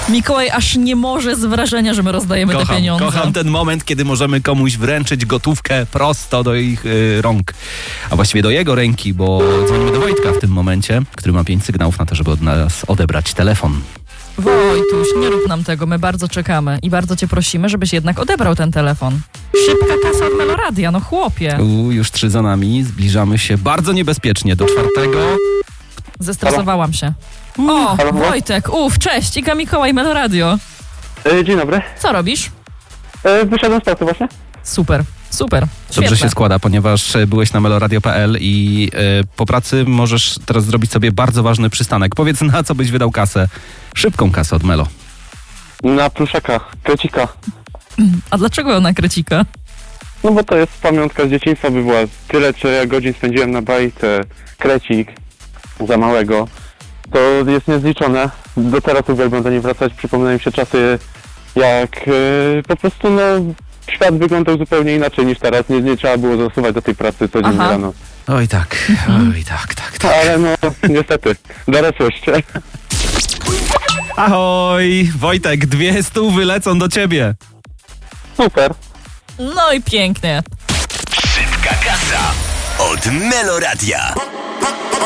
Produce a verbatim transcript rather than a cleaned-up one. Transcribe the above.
Mikołaj aż nie może z wrażenia, że my rozdajemy kocham, te pieniądze. Kocham ten moment, kiedy możemy komuś wręczyć gotówkę prosto do ich y, rąk. A właściwie do jego ręki, bo dzwonimy do Wojtka w tym momencie, który ma pięć sygnałów na to, żeby od nas odebrać telefon. Wojtuś, nie rób nam tego, my bardzo czekamy i bardzo cię prosimy, żebyś jednak odebrał ten telefon. Szybka kasa od Meloradia, no chłopie. U, już trzy za nami, zbliżamy się bardzo niebezpiecznie do czwartego. Zestresowałam się. O, Halo? Wojtek, uf, cześć, Iga Mikołaj, Meloradio. E, dzień dobry. Co robisz? E, wyszedłem z pracy właśnie. Super, super, Dobrze świetne. się składa, ponieważ byłeś na meloradio kropka p l i y, po pracy możesz teraz zrobić sobie bardzo ważny przystanek. Powiedz, na co byś wydał kasę? Szybką kasę od Melo. Na pluszaka, krecika. A dlaczego na krecika? No bo to jest pamiątka z dzieciństwa, by była tyle, co ja godzin spędziłem na bajce. Krecik za małego. To jest niezliczone. Do teraz uwielbiam do niej wracać. Przypominają mi się czasy, jak e, po prostu no świat wyglądał zupełnie inaczej niż teraz. Nie, nie trzeba było zasuwać do tej pracy codziennie Aha. rano. Oj tak, oj tak, tak, tak. Ale no niestety, dorosłość. Ahoj, Wojtek, dwie stówy lecą do ciebie. Super. No i pięknie. Szybka kasa od Meloradia.